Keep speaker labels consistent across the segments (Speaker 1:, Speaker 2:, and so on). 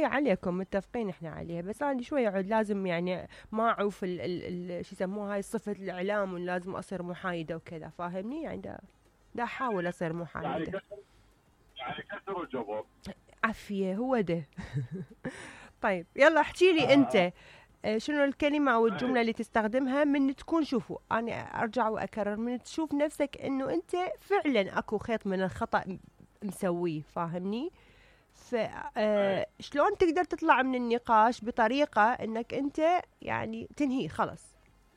Speaker 1: عليكم متفقين احنا عليها، بس انا شويه عود لازم يعني ما اعوف شو يسموها هاي صفه الاعلام، ولازم اصير محايده وكذا، فاهمني؟ يعني دا احاول اصير محايده.
Speaker 2: يعني كسر الجبر.
Speaker 1: عافيه هو ده. طيب يلا احكي لي انت، شنو الكلمة أو الجملة اللي تستخدمها من تكون، شوفوا أنا أرجع وأكرر، من تشوف نفسك إنه أنت فعلا أكو خيط من الخطأ مسويه، فاهمني؟ شلون تقدر تطلع من النقاش بطريقة إنك أنت يعني تنهي خلص،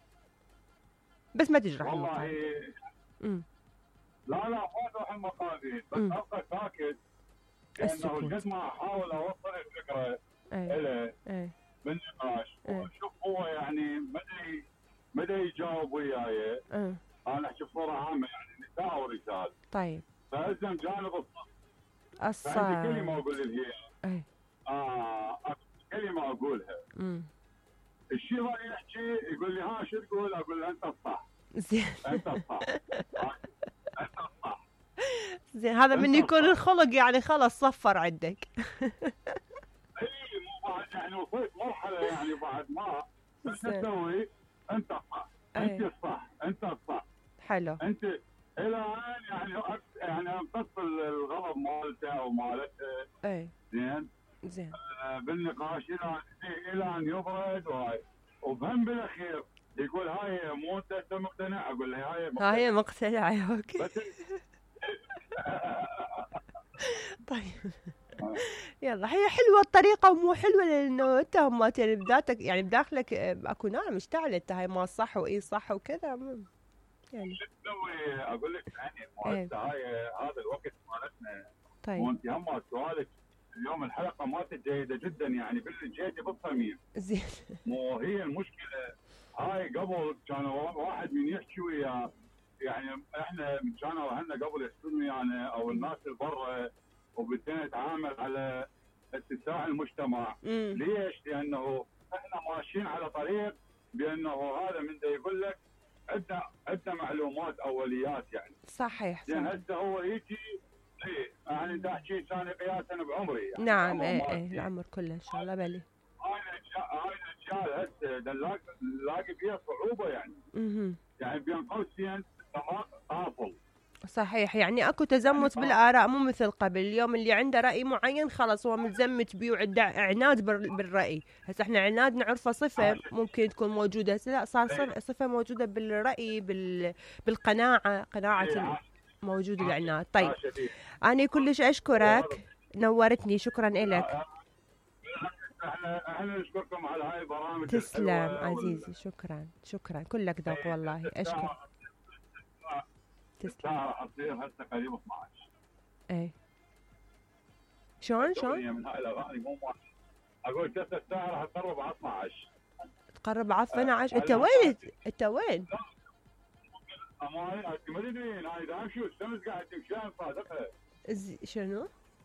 Speaker 1: بس ما تجرح
Speaker 2: والله
Speaker 1: المقابل.
Speaker 2: لا ما تروح المقابل، بس أبقى ساكت، لأنه قد ما أحاول أوصل الفكرة إليه بالنقاش، وشوف هو يعني مدى يجاوب وياي. انا احكي بصوره عامه يعني نساء ورجال.
Speaker 1: طيب
Speaker 2: فالزم جانب
Speaker 1: الصح.
Speaker 2: فعندي كلمه اقول لك اياها. كلمه اقولها. الشيء اللي يحكي يقول لي ها شو تقول؟ اقول له انت الصح.
Speaker 1: زين.
Speaker 2: انت الصح. انت الصح.
Speaker 1: زين، هذا من يكون الخلق يعني خلص صفر عندك.
Speaker 2: بعد يعني وصلت مرحله يعني بعد ما ايش تسوي؟ انت الصح، انت الصح، انت الصح.
Speaker 1: حلو.
Speaker 2: انت الى الان يعني امتص الغضب مالته او مالتها. زين. بالنقاش الى ان يبرد وبهم بالاخير يقول هاي مو انت مقتنع؟ اقول له هاي
Speaker 1: مقتنعه. اوكي. طيب يلا، هي حلوه الطريقه ومو حلوه، لانه انت هم بذاتك يعني بداخلك اكو نار مشتعله، انت هاي ما صح واي صح وكذا
Speaker 2: يعني شو تسوي؟ اقول لك يعني هاي هذا الوقت مالتنا.
Speaker 1: طيب
Speaker 2: وانت هم سؤالك اليوم الحلقه مالتك جيده جدا يعني جيتي بالصميم.
Speaker 1: زين.
Speaker 2: مو هي المشكله هاي قبل كان واحد من يحكي وياه، يعني احنا كانوا اهلنا قبل يحكون ويانا او الناس اللي برا، وبدنا نتعامل على اتساع المجتمع. ليش؟ لانه احنا ماشيين على طريق بانه هذا من ده يقول لك عندنا معلومات اوليات يعني.
Speaker 1: صحيح.
Speaker 2: يعني هسه هو يجي يعني انت تحكي ثاني قياسا بعمري يعني.
Speaker 1: نعم العمر كله ان شاء الله. بلي
Speaker 2: هاي الرجال هسه نلاقي فيها صعوبه يعني. يعني بين قوسين طافل.
Speaker 1: صحيح، يعني اكو تزمت بالاراء، مو مثل قبل. اليوم اللي عنده راي معين خلاص هو متزمت بيه وعنده عناد بالراي. هسه احنا عناد نعرفه صفه ممكن تكون موجوده، هسه لا، صار صفه موجوده بالراي، قناعه موجود العناد. طيب انا كلش اشكرك، نورتني، شكرا لك.
Speaker 2: احنا نشكركم على هاي البرامج.
Speaker 1: تسلم عزيزي، شكرا كلك ذوق والله. اشكر. تسلم.
Speaker 2: راح تصير هسه قريب 12.
Speaker 1: شلون؟
Speaker 2: من هاي الاغاني مو اقول 9 ساعه راح تقرب على 12.
Speaker 1: تقرب على 12. انت وين؟
Speaker 2: ما تدري هاي دام شو الشمس قاعد تمشي صادقها. شنو؟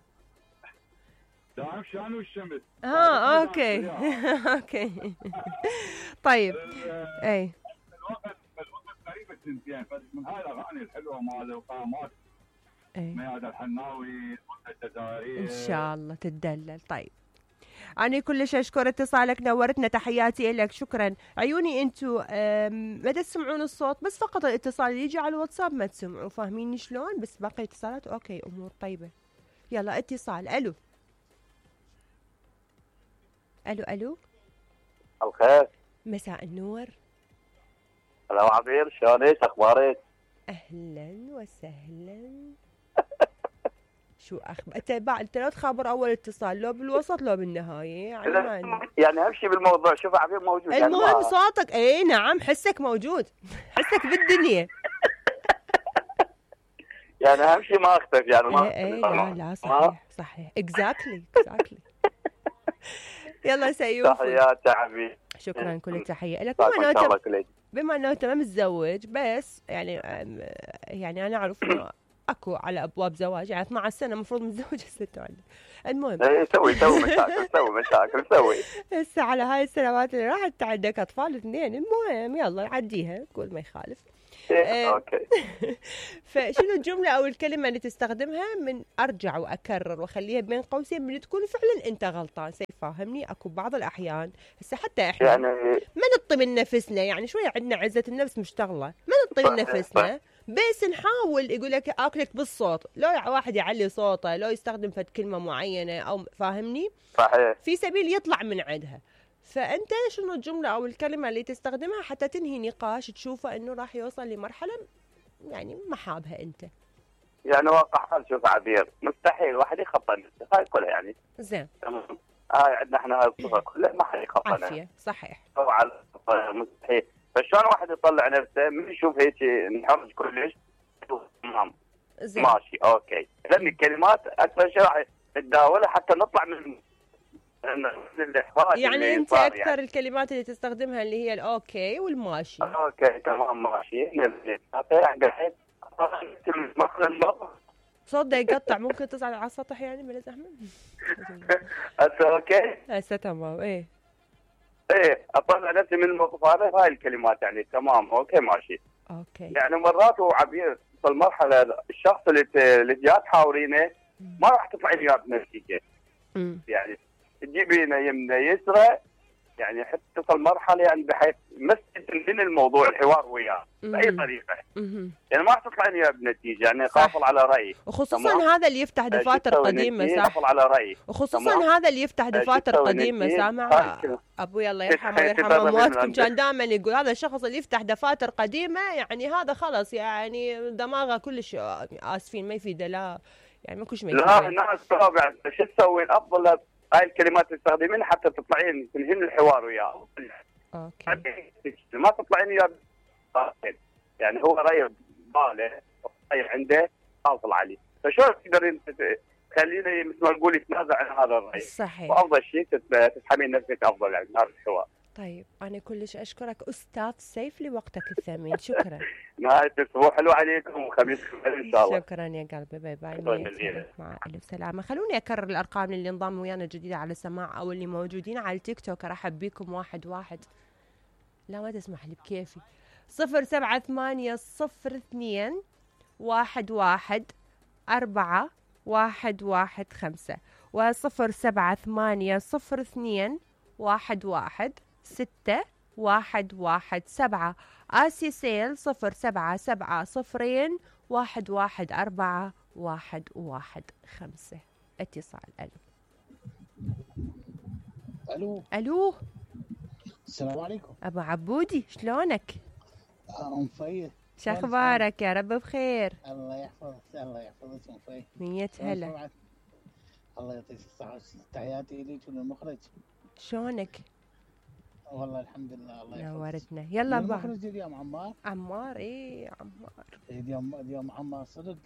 Speaker 2: دام شانو الشمس.
Speaker 1: اوكي. اوكي. طيب.
Speaker 2: الوقت قريب السنتين، من هاي الاغاني الحلوه مال القامات. مياد الحناوي، الجزائريه،
Speaker 1: ان شاء الله تتدلل. طيب أنا كلش أشكر اتصالك، نورتنا، تحياتي لك، شكرا. عيوني أنتو ما تسمعون الصوت، بس فقط الاتصال اللي يجي على الواتساب ما تسمعوا، فاهميني شلون؟ بس باقي اتصالات أوكي، أمور طيبة. يلا اتصال. ألو
Speaker 3: الخير.
Speaker 1: مساء النور.
Speaker 3: هلا عبير، شلونك؟ أخبارك؟
Speaker 1: أهلا وسهلا. شو انت لو تخابر اول اتصال، لو بالوسط لو بالنهايه
Speaker 3: يعني امشي بالموضوع. شوف عبير موجود
Speaker 1: المهم يعني صوتك. نعم، حسك موجود، حسك بالدنيا.
Speaker 3: يعني امشي ما اختفي يعني ما
Speaker 1: لا صحيح اكزاكتلي. يلا سيوف،
Speaker 3: تحياتي عبير.
Speaker 1: شكرا، كل تحيه لك. بما انه انت ما متزوج، بس يعني انا اعرف انه اكو على ابواب زواج، يعني 12 سنه المفروض متزوج هسه عندك. المهم
Speaker 3: سوي مشاكل سوي
Speaker 1: هسه على هاي السنوات اللي راحت عندك اطفال 2. المهم يلا نعديها، قول ما يخالف.
Speaker 3: اوكي.
Speaker 1: فشنو الجملة أو الكلمة اللي تستخدمها من أرجع وأكرر وأخليها بين قوسين من تكون فعلا أنت غلطان؟ فاهمني؟ أكو بعض الأحيان هسه حتى إحنا
Speaker 3: يعني
Speaker 1: ما نطي من نفسنا، يعني شوية عندنا عزة النفس مشتغلة، ما نطي من نفسنا، بس نحاول. يقول لك اكلك بالصوت، لو واحد يعلي صوته، لو يستخدم فد كلمه معينه او فاهمني،
Speaker 3: صحيح،
Speaker 1: في سبيل يطلع من عندها. فانت شنو الجمله او الكلمه اللي تستخدمها حتى تنهي نقاش تشوفه انه راح يوصل لمرحله يعني ما حابها انت؟
Speaker 3: يعني واقع حال. شوف عبير، مستحيل واحد يخطى نفسه، هاي كلها يعني
Speaker 1: زين.
Speaker 3: تمام. هاي عندنا احنا هاي الصفه كلها ما حد يخطى نفسه.
Speaker 1: عافيه، صحيح.
Speaker 3: طبعا مستحيل. فشلون واحد يطلع نفسه من يشوف هيك انحرج كلش؟ تمام ماشي اوكي. لان الكلمات اكثر شيء راح نتداولها حتى نطلع من الاحراج.
Speaker 1: يعني انت اكثر يعني الكلمات اللي تستخدمها اللي هي الاوكي والماشي.
Speaker 3: اوكي تمام ماشي.
Speaker 1: صوت ده يقطع، ممكن تصعد على السطح يعني بلا زحمه؟
Speaker 3: هسه اوكي
Speaker 1: هسه تمام. ايه
Speaker 3: اطلع نفسي من الموقف هذا. هاي الكلمات يعني تمام اوكي ماشي.
Speaker 1: اوكي.
Speaker 3: يعني مرات وعبير في المرحله الشخص اللي جاي تحاورينه ما راح تطلعين وياه بنفسك. يعني تجيبينه يمنى يسرى، يعني حتى تصل مرحله يعني بحيث من الموضوع الحوار وياه باي طريقه. يعني ما راح تطلعين وياه بنتيجه. يعني قافل على رايي،
Speaker 1: وخصوصا هذا اللي يفتح دفاتر قديمه. صح،
Speaker 3: قافل على رايي.
Speaker 1: وخصوصا هذا اللي يفتح دفاتر قديمه. سامع ابوي الله يرحمه ويرحم امواتكم، كان دائما يقول هذا الشخص اللي يفتح دفاتر قديمه يعني هذا خلص يعني دماغه كلش اسفين ما يفيده. لا يعني ما كلش ما يفيده.
Speaker 3: لا الناس طبعا شو تسوين؟ افضل هاي الكلمات تستخدمين حتى تطلعين تنهين الحوار وياه.
Speaker 1: اوكي.
Speaker 3: ما تطلعين وياه يعني هو راي باله راي عنده حاصل عليه، فشلون تقدرين تخليني مثل ما نقول يتنازع عن هذا الراي؟
Speaker 1: صحيح.
Speaker 3: وافضل شيء تسحبين نفسك افضل يعني من هذا الحوار.
Speaker 1: طيب انا كلش اشكرك استاذ سيف لوقتك الثمين. شكرا.
Speaker 3: نهاية الاسبوع حلو عليكم وخميس ان شاء الله.
Speaker 1: شكرا يا قلبي. باي باي. مع الف سلامه. خلوني اكرر الارقام اللي انضموا ويانا جديده على السماع او اللي موجودين على التيك توك. ارحب بكم واحد واحد. لا ما تسمح لي بكيفي. 07802 11 4 115 و07802 11 6 117. آسي سيل 077 114 115. اتصال. الو.
Speaker 4: السلام عليكم.
Speaker 1: ابو عبودي شلونك؟
Speaker 4: مفيد.
Speaker 1: شو اخبارك؟ يا رب بخير.
Speaker 4: الله يحفظك. الله يحفظك مفيد.
Speaker 1: مية هلا.
Speaker 4: الله يعطيك الصحة. تحياتي ليك وللمخرج.
Speaker 1: شلونك؟
Speaker 4: والله الحمد لله. الله يحفظك.
Speaker 1: نورتنا. يلا بعد.
Speaker 4: المخرج اليوم
Speaker 1: عمار. ايه عمار.
Speaker 4: اليوم عمار صدق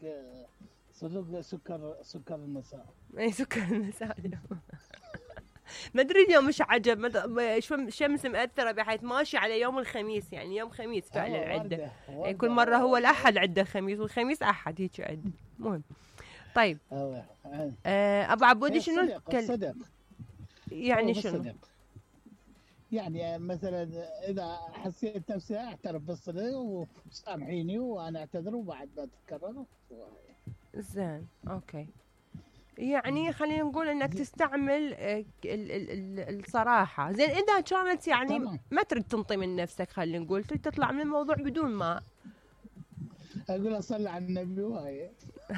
Speaker 4: سكر المساء.
Speaker 1: اي سكر المساء. ما ادري اليوم مش عجب الشمس مأثرة بحيث ماشي على يوم الخميس، يعني يوم خميس فعلا عنده. يعني كل مرة هو الأحد عنده خميس والخميس أحد هيك عنده. مهم. طيب أبو عبودي شنو
Speaker 4: الصدق؟
Speaker 1: يعني شنو؟
Speaker 4: يعني مثلا إذا حسيت نفسي أعترف بالصدق وسامحيني وأنا أعتذر وبعد ما تتكرر.
Speaker 1: زين أوكي. يعني خلينا نقول انك تستعمل الصراحه. زين اذا كانت يعني طبعا ما تريد تنطي من نفسك، خلينا نقول تريد تطلع من الموضوع بدون ما
Speaker 4: اقول اصلي على النبي وهاي.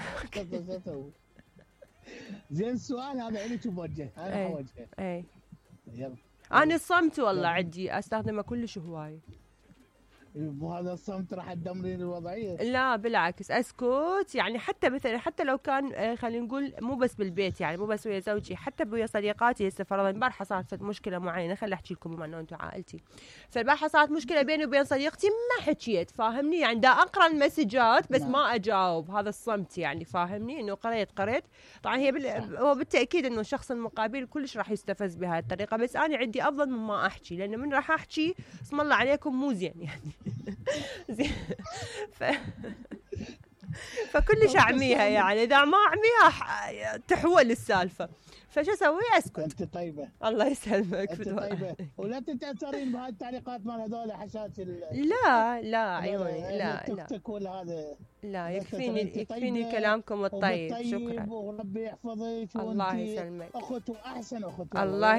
Speaker 4: زين السؤال هذا لك موجه. انا اوجهه.
Speaker 1: اي يلا. انا الصمت والله عندي استخدمه كلش هواي.
Speaker 4: وهذا الصمت راح تدمرين الوضعيه.
Speaker 1: لا بالعكس اسكت. يعني حتى مثلا حتى لو كان خلينا نقول مو بس بالبيت، يعني مو بس ويا زوجي، حتى ويا صديقاتي. هسه فرضا البارحه صارت مشكله معينه، خليني احكي لكم بما انه انتم عائلتي. فالبارحه صارت مشكله بيني وبين صديقتي ما حكيت، فاهمني؟ يعني دا اقرا المسجات بس ما اجاوب. هذا الصمت يعني فاهمني؟ انه قريت طبعا هي هو بالتاكيد انه الشخص المقابل كلش راح يستفز بهذه الطريقه، بس انا عندي افضل من ما احكي، لانه من راح احكي اسم الله عليكم مو زين يعني. زين فكلش اعميها يعني، اذا ما اعميها تحول السالفه. فشو اسوي؟ اسكت.
Speaker 4: انت طيبه،
Speaker 1: الله يسلمك.
Speaker 4: انت طيبه، ولا تتاثرين بهاي التعليقات مال هذول حشاش
Speaker 1: لا عيوني، لا
Speaker 4: تكتك ولا هذا.
Speaker 1: لا، يكفيني كلامكم الطيب. شكرا.
Speaker 4: وربي يحفظك،
Speaker 1: الله يسلمك.
Speaker 4: اخت واحسن اخت.
Speaker 1: الله